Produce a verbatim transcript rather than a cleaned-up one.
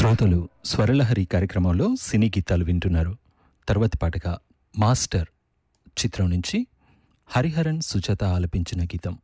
శ్రోతలు స్వరలహరి కార్యక్రమంలో సినీ గీతాలు వింటున్నారు. తర్వాతి పాటగా మాస్టర్ చిత్రం నుంచి హరిహరన్ సుజాత ఆలపించిన గీతం.